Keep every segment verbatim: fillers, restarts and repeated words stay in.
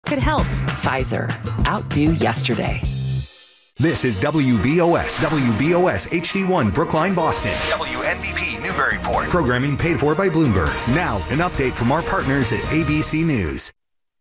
could help. Pfizer. Outdo yesterday. This is W B O S, W B O S H D one Brookline, Boston. W N B P Newburyport. Programming paid for by Bloomberg. Now, an update from our partners at A B C News.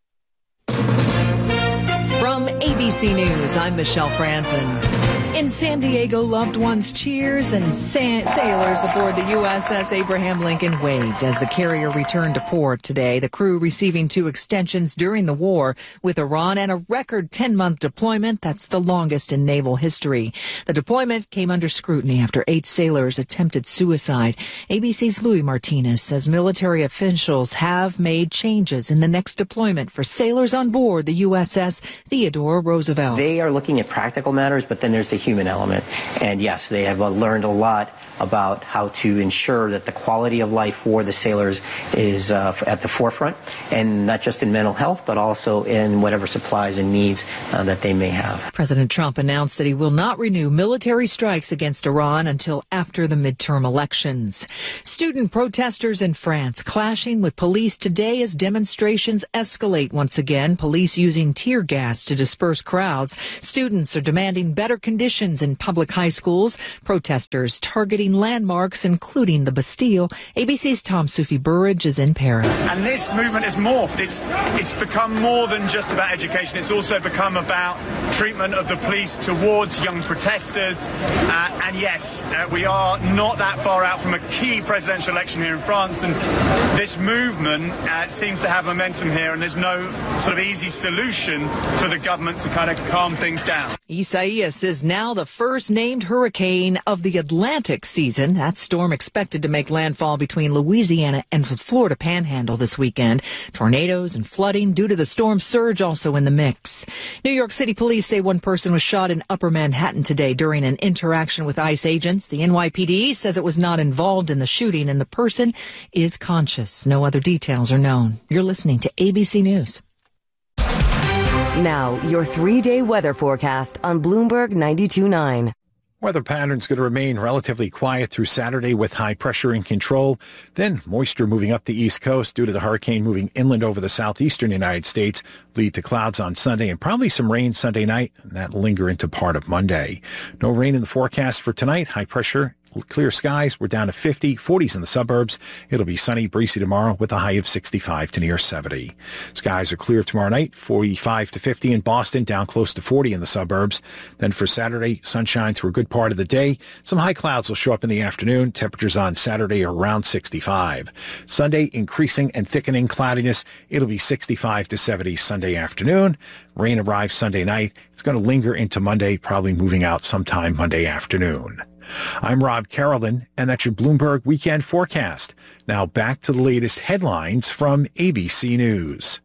From A B C News, I'm Michelle Franzen. In San Diego, loved ones cheers and sa- sailors aboard the U S S Abraham Lincoln waved as the carrier returned to port today. The crew receiving two extensions during the war with Iran and a record ten-month deployment. That's the longest in naval history. The deployment came under scrutiny after eight sailors attempted suicide. A B C's Louis Martinez says military officials have made changes in the next deployment for sailors on board the U S S Theodore Roosevelt. They are looking at practical matters, but then there's the human element. And yes, they have uh, learned a lot about how to ensure that the quality of life for the sailors is uh, at the forefront, and not just in mental health, but also in whatever supplies and needs uh, that they may have. President Trump announced that he will not renew military strikes against Iran until after the midterm elections. Student protesters in France clashing with police today as demonstrations escalate once again, police using tear gas to disperse crowds. Students are demanding better conditions in public high schools. Protesters targeting landmarks, including the Bastille. A B C's Tom Sufi Burridge is in Paris. And this movement has morphed. It's it's become more than just about education. It's also become about treatment of the police towards young protesters. Uh, and yes, uh, we are not that far out from a key presidential election here in France. And this movement uh, seems to have momentum here. And there's no sort of easy solution for the government to kind of calm things down. Isaias is now the first named hurricane of the Atlantic season. That storm expected to make landfall between Louisiana and the Florida Panhandle this weekend. Tornadoes and flooding due to the storm surge also in the mix. New York City police say one person was shot in Upper Manhattan today during an interaction with ICE agents. The N Y P D says it was not involved in the shooting and the person is conscious. No other details are known. You're listening to A B C News. Now, your three-day weather forecast on Bloomberg ninety-two point nine. Weather patterns going to remain relatively quiet through Saturday with high pressure in control. Then moisture moving up the East Coast due to the hurricane moving inland over the southeastern United States lead to clouds on Sunday and probably some rain Sunday night, and that will linger into part of Monday. No rain in the forecast for tonight. High pressure. Clear skies. We're down to fifty, forties in the suburbs. It'll be sunny, breezy tomorrow with a high of sixty-five to near seventy. Skies are clear tomorrow night, forty-five to fifty in Boston, down close to forty in the suburbs. Then for Saturday, sunshine through a good part of the day. Some high clouds will show up in the afternoon. Temperatures on Saturday are around sixty-five. Sunday, increasing and thickening cloudiness. It'll be sixty-five to seventy Sunday afternoon. Rain arrives Sunday night. It's going to linger into Monday, probably moving out sometime Monday afternoon. I'm Rob Carolyn, and that's your Bloomberg Weekend Forecast. Now back to the latest headlines from A B C News.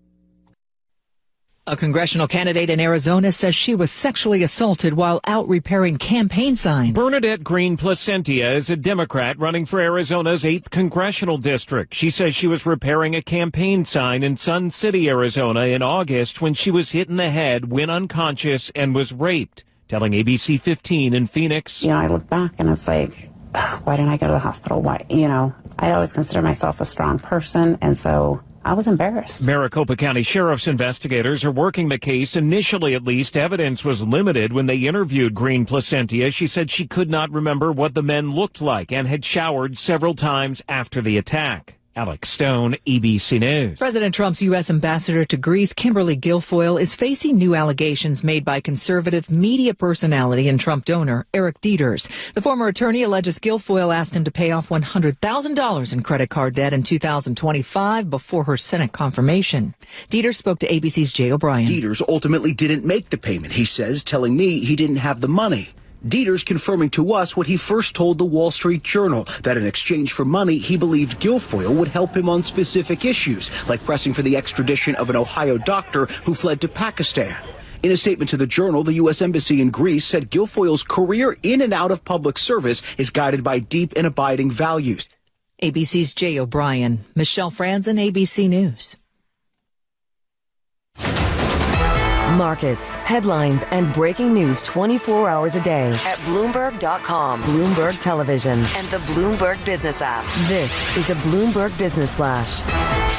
A congressional candidate in Arizona says she was sexually assaulted while out repairing campaign signs. Bernadette Green Placentia is a Democrat running for Arizona's eighth congressional district. She says she was repairing a campaign sign in Sun City, Arizona in August when she was hit in the head, went unconscious, and was raped. Telling A B C fifteen in Phoenix. You know, I look back and it's like, why didn't I go to the hospital? Why, you know, I always consider myself a strong person, and so I was embarrassed. Maricopa County Sheriff's investigators are working the case. Initially, at least, evidence was limited when they interviewed Green Placentia. She said she could not remember what the men looked like and had showered several times after the attack. Alex Stone, A B C News. President Trump's U S ambassador to Greece, Kimberly Guilfoyle, is facing new allegations made by conservative media personality and Trump donor Eric Dieters. The former attorney alleges Guilfoyle asked him to pay off one hundred thousand dollars in credit card debt in two thousand twenty-five before her Senate confirmation. Dieters spoke to A B C's Jay O'Brien. Dieters ultimately didn't make the payment, he says, telling me he didn't have the money. Dieters confirming to us what he first told the Wall Street Journal, that in exchange for money, he believed Guilfoyle would help him on specific issues, like pressing for the extradition of an Ohio doctor who fled to Pakistan. In a statement to the Journal, the U S Embassy in Greece said Guilfoyle's career in and out of public service is guided by deep and abiding values. A B C's Jay O'Brien. Michelle Franzen, A B C News. Markets, headlines, and breaking news twenty-four hours a day at Bloomberg dot com, Bloomberg Television, and the Bloomberg Business app. This is a Bloomberg Business Flash.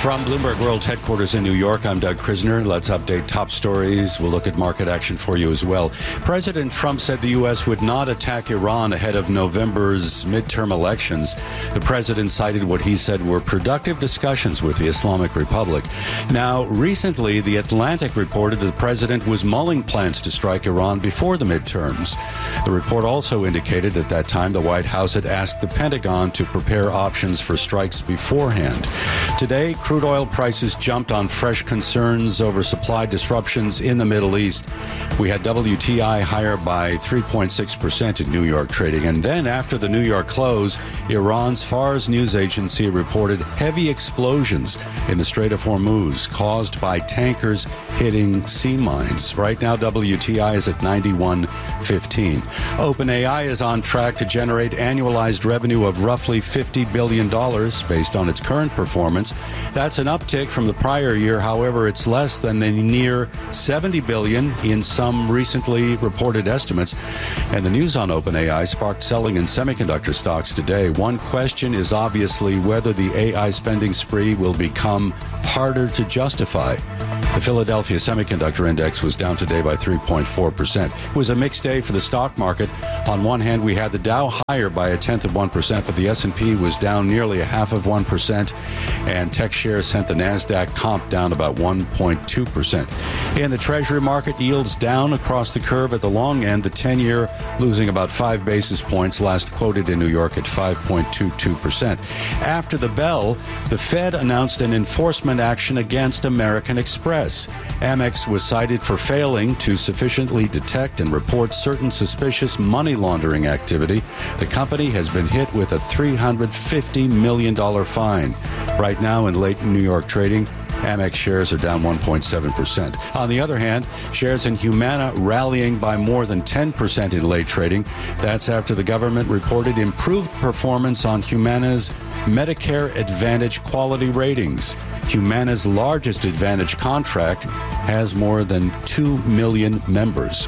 From Bloomberg World Headquarters in New York, I'm Doug Krisner. Let's update top stories. We'll look at market action for you as well. President Trump said the U S would not attack Iran ahead of November's midterm elections. The president cited what he said were productive discussions with the Islamic Republic. Now, recently, The Atlantic reported that the president was mulling plans to strike Iran before the midterms. The report also indicated at that time the White House had asked the Pentagon to prepare options for strikes beforehand. Today, crude oil prices jumped on fresh concerns over supply disruptions in the Middle East. We had W T I higher by three point six percent in New York trading. And then after the New York close, Iran's Fars news agency reported heavy explosions in the Strait of Hormuz caused by tankers hitting sea mines. Right now, W T I is at ninety-one fifteen. OpenAI is on track to generate annualized revenue of roughly fifty billion dollars based on its current performance. That's an uptick from the prior year. However, it's less than the near seventy billion dollars in some recently reported estimates. And the news on OpenAI sparked selling in semiconductor stocks today. One question is obviously whether the A I spending spree will become harder to justify. The Philadelphia Semiconductor Index was down today by three point four percent. It was a mixed day for the stock market. On one hand, we had the Dow higher by a tenth of one percent, but the S and P was down nearly a half of one percent, and tech shares sent the NASDAQ comp down about one point two percent. In the Treasury market, yields down across the curve at the long end, the ten-year losing about five basis points, last quoted in New York at five point two two percent. After the bell, the Fed announced an enforcement action against American Express. Amex was cited for failing to sufficiently detect and report certain suspicious money laundering activity. The company has been hit with a three hundred fifty million dollars fine. Right now in late New York trading, Amex shares are down one point seven percent. On the other hand, shares in Humana rallying by more than ten percent in late trading. That's after the government reported improved performance on Humana's Medicare Advantage quality ratings. Humana's largest Advantage contract has more than two million members.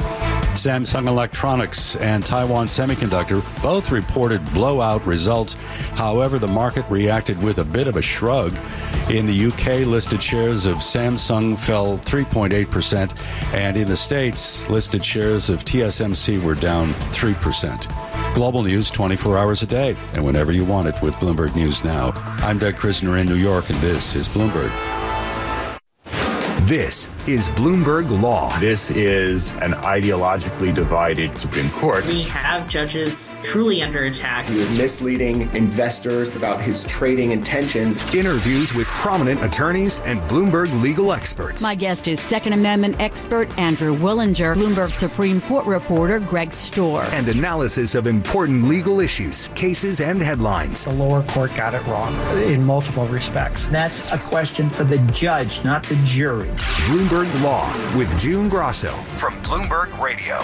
Samsung Electronics and Taiwan Semiconductor both reported blowout results. However, the market reacted with a bit of a shrug. In the U K, listed shares of Samsung fell three point eight percent, and in the States, listed shares of T S M C were down three percent. Global news twenty-four hours a day, and whenever you want it with Bloomberg News Now. I'm Doug Krisner in New York, and this is Bloomberg. This is Bloomberg Law. This is an ideologically divided Supreme Court. We have judges truly under attack. He was misleading investors about his trading intentions. Interviews with prominent attorneys and Bloomberg legal experts. My guest is Second Amendment expert Andrew Willinger, Bloomberg Supreme Court reporter Greg Storr. And analysis of important legal issues, cases, and headlines. The lower court got it wrong in multiple respects. That's a question for the judge, not the jury. Bloomberg Law with June Grosso from Bloomberg Radio.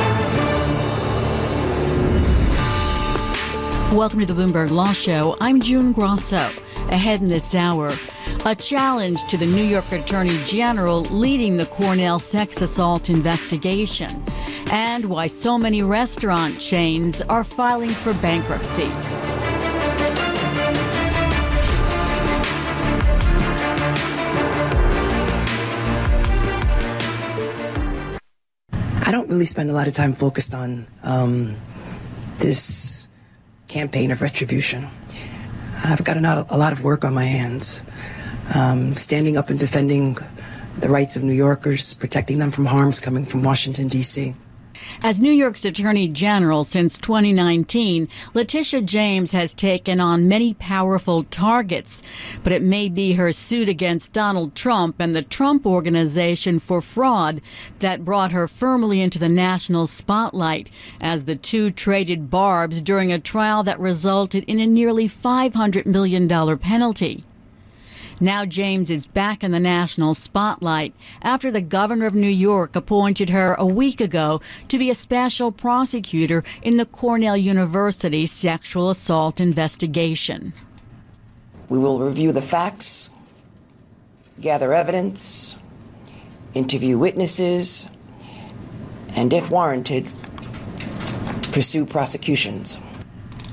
Welcome to the Bloomberg Law Show. I'm June Grosso. Ahead in this hour, a challenge to the New York Attorney General leading the Cornell sex assault investigation, and why so many restaurant chains are filing for bankruptcy. I don't really spend a lot of time focused on um, this campaign of retribution. I've got a, a lot of work on my hands, um, standing up and defending the rights of New Yorkers, protecting them from harms coming from Washington, D C As New York's Attorney General since twenty nineteen, Letitia James has taken on many powerful targets, but it may be her suit against Donald Trump and the Trump Organization for Fraud that brought her firmly into the national spotlight, as the two traded barbs during a trial that resulted in a nearly five hundred million dollars penalty. Now James is back in the national spotlight after the governor of New York appointed her a week ago to be a special prosecutor in the Cornell University sexual assault investigation. We will review the facts, gather evidence, interview witnesses, and if warranted, pursue prosecutions.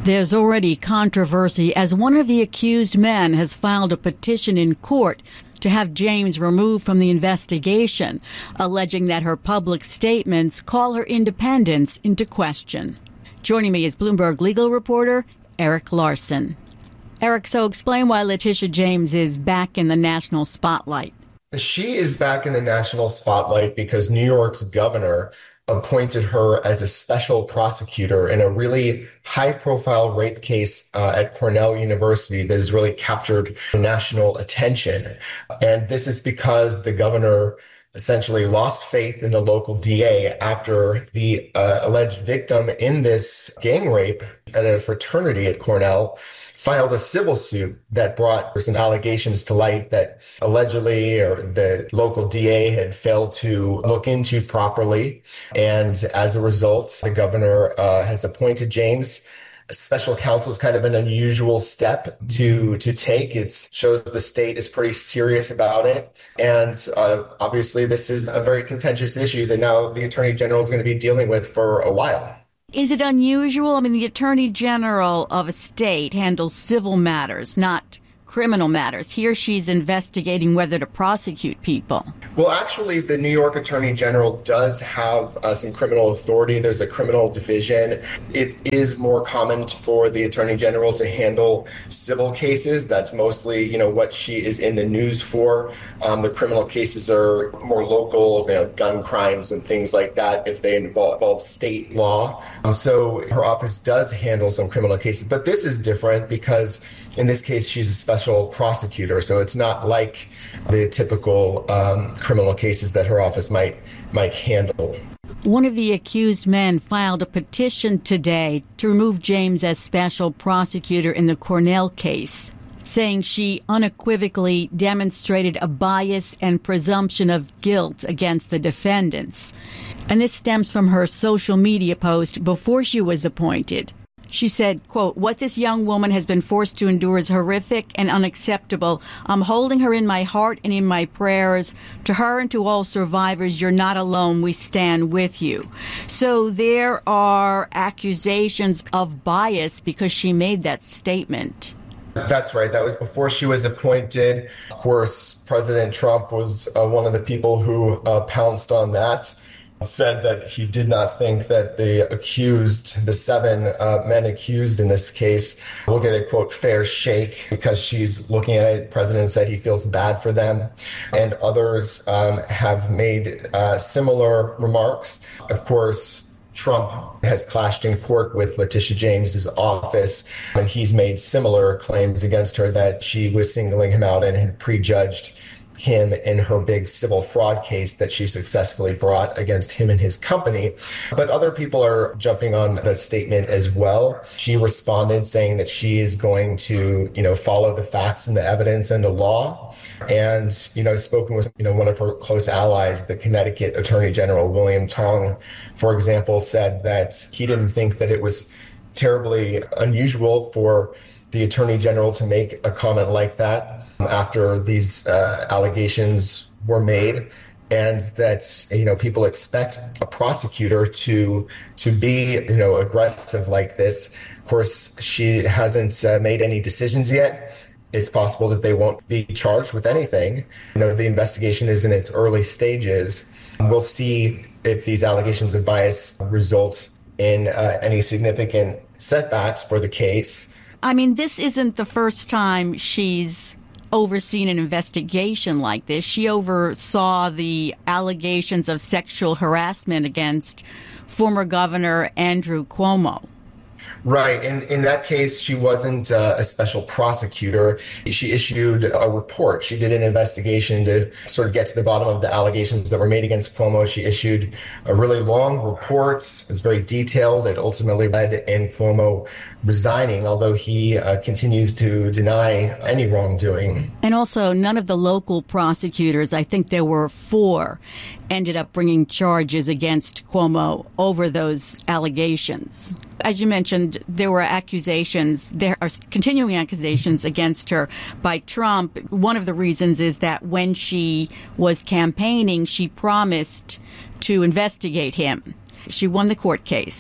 There's already controversy as one of the accused men has filed a petition in court to have James removed from the investigation, alleging that her public statements call her independence into question. Joining me is Bloomberg legal reporter Eric Larson. Eric, so explain why Letitia James is back in the national spotlight. She is back in the national spotlight because New York's governor appointed her as a special prosecutor in a really high-profile rape case uh, at Cornell University that has really captured national attention. And this is because the governor essentially lost faith in the local D A after the uh, alleged victim in this gang rape at a fraternity at Cornell filed a civil suit that brought some allegations to light that allegedly or the local D A had failed to look into properly. And as a result, the governor uh, has appointed James. Special counsel is kind of an unusual step to to take. It shows the state is pretty serious about it. And uh, obviously, this is a very contentious issue that now the Attorney General is going to be dealing with for a while. Is it unusual? I mean, the Attorney General of a state handles civil matters, not criminal matters. Here she's investigating whether to prosecute people. Well, actually, the New York Attorney General does have uh, some criminal authority. There's a criminal division. It is more common for the Attorney General to handle civil cases. That's mostly, you know, what she is in the news for. Um, the criminal cases are more local, you know, gun crimes and things like that if they involve, involve state law. Um, so her office does handle some criminal cases. But this is different because in this case, she's a special prosecutor, so it's not like the typical um, criminal cases that her office might might handle. One of the accused men filed a petition today to remove James as special prosecutor in the Cornell case, saying she unequivocally demonstrated a bias and presumption of guilt against the defendants. And this stems from her social media post before she was appointed. She said, quote, "What this young woman has been forced to endure is horrific and unacceptable. I'm holding her in my heart and in my prayers. To her and to all survivors, you're not alone. We stand with you." So there are accusations of bias because she made that statement. That's right. That was before she was appointed. Of course, President Trump was uh, one of the people who uh, pounced on that. Said that he did not think that the accused, the seven uh, men accused in this case, will get a, quote, fair shake because she's looking at it. The president said he feels bad for them. And others um, have made uh, similar remarks. Of course, Trump has clashed in court with Letitia James's office, and he's made similar claims against her that she was singling him out and had prejudged him in her big civil fraud case that she successfully brought against him and his company. But other people are jumping on that statement as well. She responded saying that she is going to, you know, follow the facts and the evidence and the law. And, you know, spoken with, you know, one of her close allies, the Connecticut Attorney General, William Tong, for example, said that he didn't think that it was terribly unusual for the Attorney General to make a comment like that after these uh, allegations were made, and that, you know, people expect a prosecutor to to be, you know, aggressive like this. Of course, she hasn't uh, made any decisions yet. It's possible that they won't be charged with anything. You know, the investigation is in its early stages. We'll see if these allegations of bias result in uh, any significant setbacks for the case. I mean, this isn't the first time she's overseen an investigation like this. She oversaw the allegations of sexual harassment against former Governor Andrew Cuomo. Right. In in that case, she wasn't uh, a special prosecutor. She issued a report. She did an investigation to sort of get to the bottom of the allegations that were made against Cuomo. She issued a really long report. It's very detailed. It ultimately led in Cuomo resigning, although he uh, continues to deny any wrongdoing. And also, none of the local prosecutors, I think there were four, ended up bringing charges against Cuomo over those allegations. As you mentioned, there were accusations, there are continuing accusations against her by Trump. One of the reasons is that when she was campaigning, she promised to investigate him. She won the court case.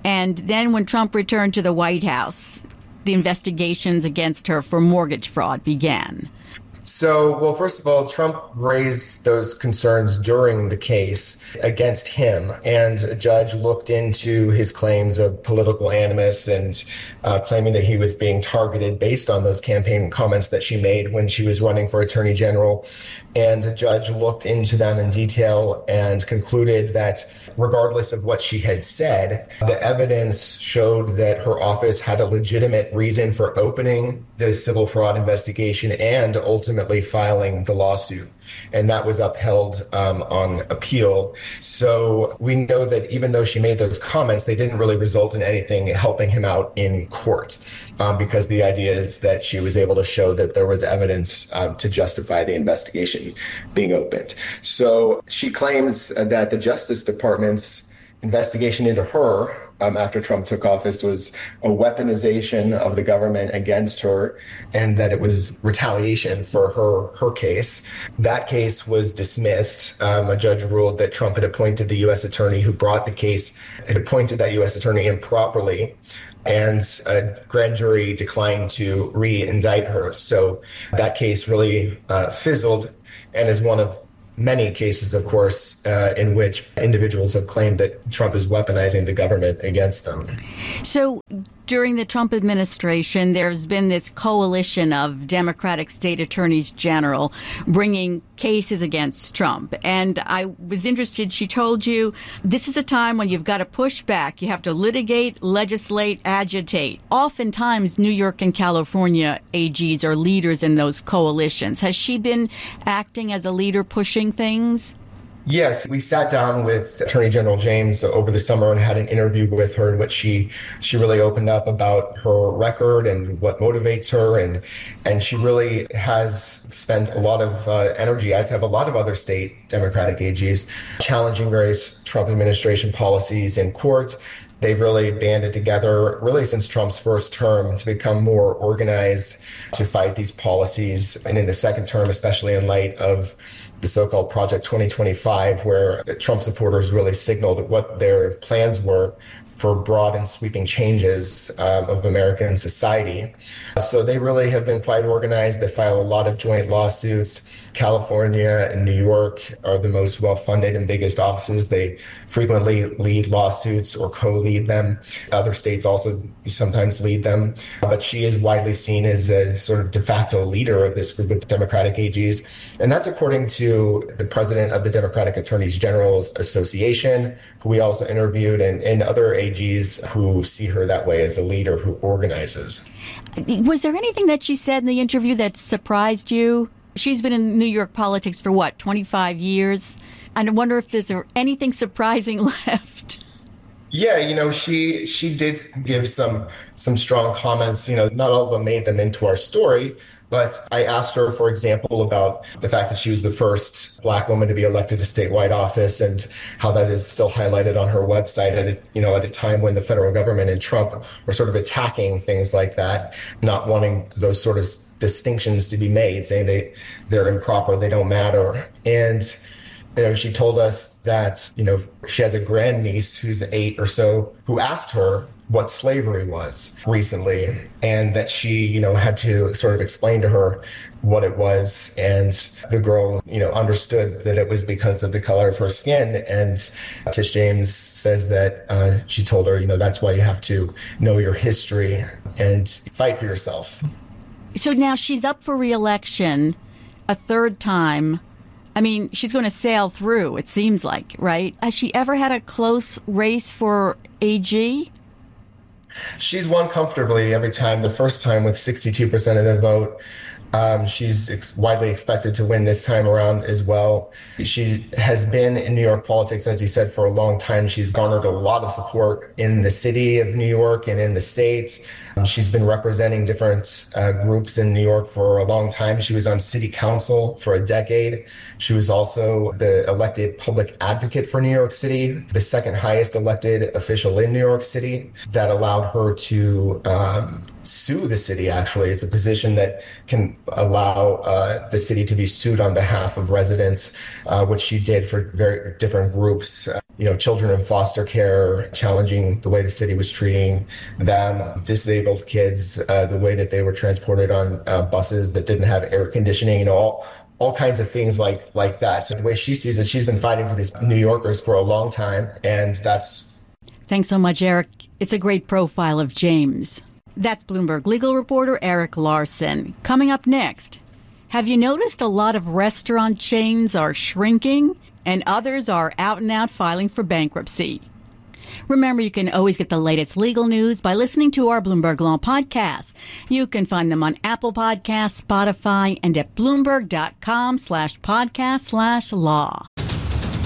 And then when Trump returned to the White House, the investigations against her for mortgage fraud began. So, well, first of all, Trump raised those concerns during the case against him, and a judge looked into his claims of political animus and uh, claiming that he was being targeted based on those campaign comments that she made when she was running for attorney general. And the judge looked into them in detail and concluded that regardless of what she had said, the evidence showed that her office had a legitimate reason for opening the civil fraud investigation and ultimately filing the lawsuit. And that was upheld um, on appeal. So we know that even though she made those comments, they didn't really result in anything helping him out in court, um, because the idea is that she was able to show that there was evidence um, to justify the investigation being opened. So she claims that the Justice Department's investigation into her um, after Trump took office was a weaponization of the government against her, and that it was retaliation for her her case. That case was dismissed. Um, a judge ruled that Trump had appointed the U S attorney who brought the case, had appointed that U S attorney improperly, and a grand jury declined to re-indict her. So that case really uh, fizzled, and is one of many cases, of course, uh, in which individuals have claimed that Trump is weaponizing the government against them. So during the Trump administration, there's been this coalition of Democratic state attorneys general bringing cases against Trump. And I was interested, she told you this is a time when you've got to push back. You have to litigate, legislate, agitate. Oftentimes, New York and California A Gs are leaders in those coalitions. Has she been acting as a leader, pushing things? Yes, we sat down with Attorney General James over the summer and had an interview with her in which she she really opened up about her record and what motivates her. And and she really has spent a lot of uh, energy, as have a lot of other state Democratic A Gs, challenging various Trump administration policies in court. They've really banded together, really since Trump's first term, to become more organized to fight these policies. And in the second term, especially in light of the so-called Project twenty twenty-five, where Trump supporters really signaled what their plans were for broad and sweeping changes um, of American society. So they really have been quite organized. They file a lot of joint lawsuits. California and New York are the most well-funded and biggest offices. They frequently lead lawsuits or co-lead them. Other states also sometimes lead them. But she is widely seen as a sort of de facto leader of this group of Democratic A Gs. And that's according to the president of the Democratic Attorneys General's Association, who we also interviewed, and, and other A Gs who see her that way as a leader who organizes. Was there anything that she said in the interview that surprised you? She's been in New York politics for, what, twenty-five years? And I wonder if there's anything surprising left. Yeah, you know, she she did give some some strong comments. You know, not all of them made them into our story. But I asked her, for example, about the fact that she was the first Black woman to be elected to statewide office, and how that is still highlighted on her website at a, you know, at a time when the federal government and Trump were sort of attacking things like that, not wanting those sort of distinctions to be made, saying they they're improper, they don't matter. And you know, she told us that, you know, she has a grandniece who's eight or so who asked her what slavery was recently, and that she, you know, had to sort of explain to her what it was. And the girl, you know, understood that it was because of the color of her skin. And Tish James says that uh, she told her, you know, that's why you have to know your history and fight for yourself. So now she's up for re-election a third time. I mean, she's going to sail through, it seems like, right? Has she ever had a close race for A G? She's won comfortably every time. The first time with sixty-two percent of the vote. Um, she's ex- widely expected to win this time around as well. She has been in New York politics, as you said, for a long time. She's garnered a lot of support in the city of New York and in the state. Um, she's been representing different uh, groups in New York for a long time. She was on city council for a decade. She was also the elected public advocate for New York City, the second highest elected official in New York City. That allowed her to um, sue the city, actually. It's a position that can allow uh, the city to be sued on behalf of residents, uh, which she did for very different groups, uh, you know, children in foster care, challenging the way the city was treating them, disabled kids, uh, the way that they were transported on uh, buses that didn't have air conditioning, you know, all, all kinds of things like, like that. So the way she sees it, she's been fighting for these New Yorkers for a long time, and that's... Thanks so much, Eric. It's a great profile of James. That's Bloomberg legal reporter Eric Larson. Coming up next, have you noticed a lot of restaurant chains are shrinking and others are out and out filing for bankruptcy? Remember, you can always get the latest legal news by listening to our Bloomberg Law podcasts. You can find them on Apple Podcasts, Spotify, and at Bloomberg.com slash podcast slash law.